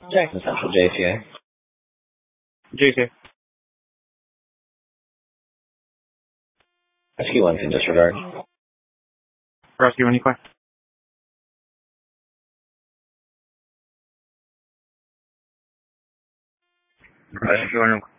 Jackson Central, JCA. JK. Rescue 1 can disregard. Rescue, any question? Rescue,